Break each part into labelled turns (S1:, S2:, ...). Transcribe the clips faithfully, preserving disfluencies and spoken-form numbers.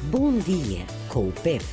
S1: Bom dia com o P E F.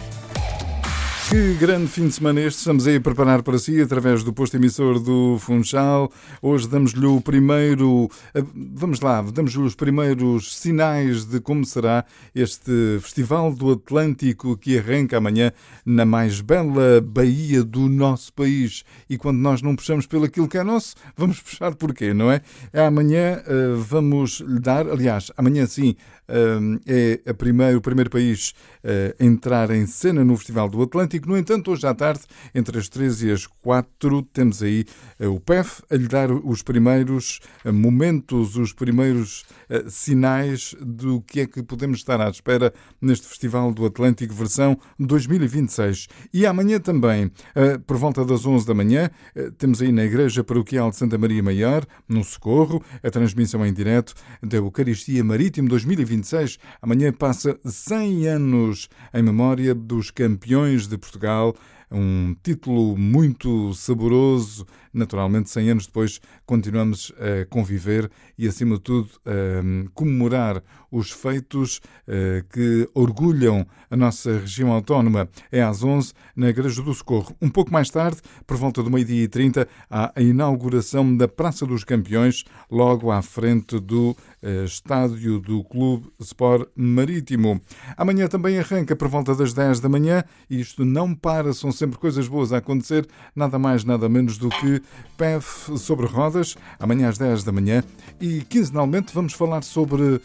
S2: Que grande fim de semana este estamos aí a preparar para si através do posto emissor do Funchal. Hoje damos-lhe o primeiro, vamos lá, damos-lhe os primeiros sinais de como será este Festival do Atlântico que arranca amanhã na mais bela baía do nosso país. E quando nós não puxamos pelo aquilo que é nosso, vamos puxar por quê, não é? Amanhã uh, vamos lhe dar, aliás, amanhã sim, uh, é a primeiro, o primeiro país uh, a entrar em cena no Festival do Atlântico. No entanto, hoje à tarde, entre as treze e as quatro, temos aí uh, o P E F a lhe dar os primeiros uh, momentos, os primeiros uh, sinais do que é que podemos estar à espera neste Festival do Atlântico versão dois mil e vinte e seis. E amanhã também, uh, por volta das onze da manhã, uh, temos aí na Igreja Paroquial de Santa Maria Maior, no Socorro, a transmissão em direto da Eucaristia Marítimo dois mil e vinte e seis. Amanhã passa cem anos em memória dos campeões de Portugal, um título muito saboroso. Naturalmente, cem anos depois, continuamos a conviver e, acima de tudo, a comemorar os feitos que orgulham a nossa região autónoma. É às onze, na Igreja do Socorro. Um pouco mais tarde, por volta do meio-dia e trinta, há a inauguração da Praça dos Campeões, logo à frente do estádio do Clube Sport Marítimo. Amanhã também arranca por volta das dez da manhã e isto não para, são sempre coisas boas a acontecer, nada mais, nada menos do que P E F sobre rodas, amanhã às dez da manhã, e quinzenalmente vamos falar sobre,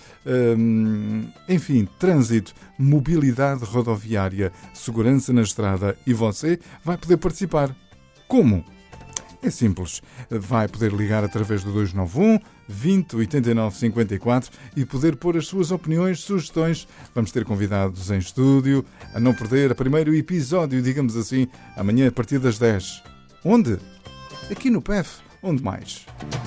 S2: hum, enfim, trânsito, mobilidade rodoviária, segurança na estrada, e você vai poder participar. Como? É simples, vai poder ligar através do dois nove um, vinte, oitenta e nove, cinquenta e quatro e poder pôr as suas opiniões, sugestões. Vamos ter convidados em estúdio, a não perder o primeiro episódio, digamos assim, amanhã a partir das dez. Onde? Aqui no P E F. Onde mais?